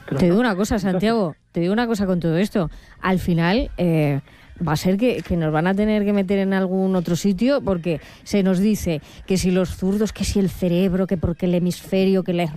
Te digo una cosa, Santiago, te digo una cosa con todo esto. Al final va a ser que nos van a tener que meter en algún otro sitio, porque se nos dice que si los zurdos, que si el cerebro, que porque el hemisferio, que la